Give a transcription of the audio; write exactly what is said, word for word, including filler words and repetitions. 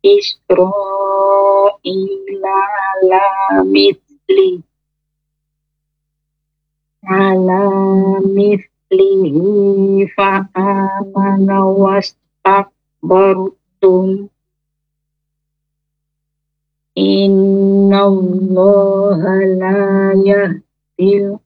Israila ala mithli ala mithlihi fa amana wastakbartum innallaha la yahdil